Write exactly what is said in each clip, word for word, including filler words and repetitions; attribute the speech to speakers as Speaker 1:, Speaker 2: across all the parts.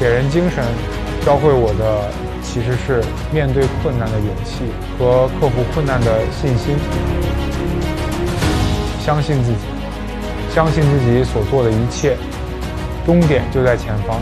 Speaker 1: 铁人精神教会我的其实是面对困难的勇气和克服困难的信心。相信自己，相信自己所做的一切，终点就在前方。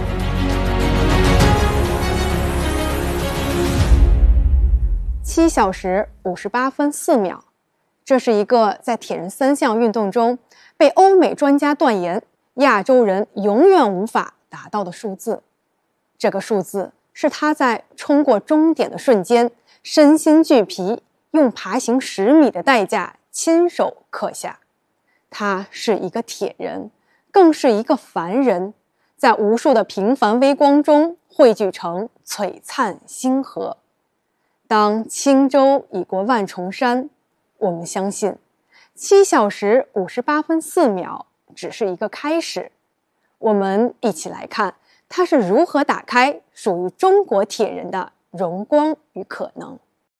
Speaker 2: 七小时五十八分四秒，这是一个在铁人三项运动中被欧美专家断言亚洲人永远无法达到的数字。这个数字是他在冲过终点的瞬间身心俱疲，用爬行十米的代价亲手刻下。他是一个铁人，更是一个凡人，在无数的平凡微光中汇聚成璀璨星河。当轻舟已过万重山，我们相信七小时五十八分四秒只是一个开始。我们一起来看他是如何打开属于中国铁人的荣光与可能。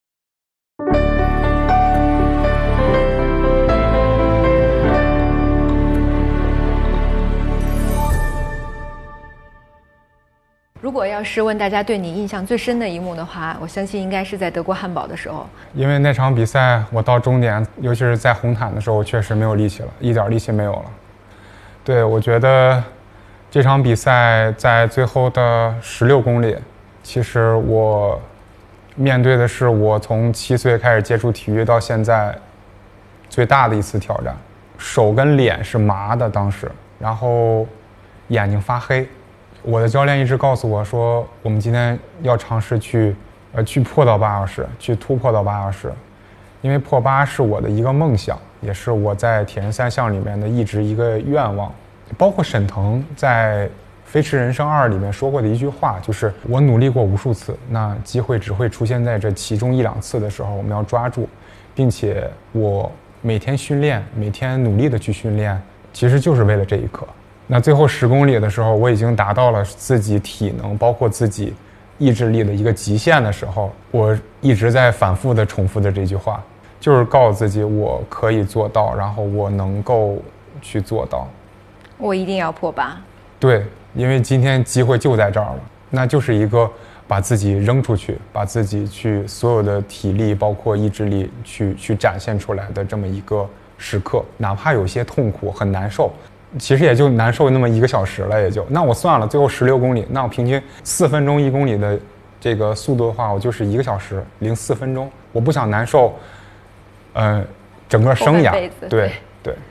Speaker 3: 如果要是问大家对你印象最深的一幕的话，我相信应该是在德国汉堡的时候。
Speaker 1: 因为那场比赛我到终点，尤其是在红毯的时候，我确实没有力气了，一点力气没有了。对，我觉得这场比赛在最后的十六公里，其实我面对的是我从七岁开始接触体育到现在最大的一次挑战。手跟脸是麻的当时，然后眼睛发黑。我的教练一直告诉我说，我们今天要尝试去呃去破到八小时，去突破到八小时，因为破八是我的一个梦想，也是我在铁人三项里面的一直一个愿望。包括沈腾在《飞驰人生二》里面说过的一句话，就是我努力过无数次，那机会只会出现在这其中一两次的时候，我们要抓住，并且我每天训练，每天努力的去训练，其实就是为了这一刻。那最后十公里的时候，我已经达到了自己体能包括自己意志力的一个极限的时候，我一直在反复的重复的这句话，就是告诉自己我可以做到，然后我能够去做到，
Speaker 3: 我一定要破八。
Speaker 1: 对，因为今天机会就在这儿了，那就是一个把自己扔出去，把自己去所有的体力包括意志力去去展现出来的这么一个时刻，哪怕有些痛苦很难受，其实也就难受那么一个小时了，也就那我算了，最后十六公里，那我平均四分钟一公里的这个速度的话，我就是一个小时零四分钟，我不想难受，呃，整个生涯，对对。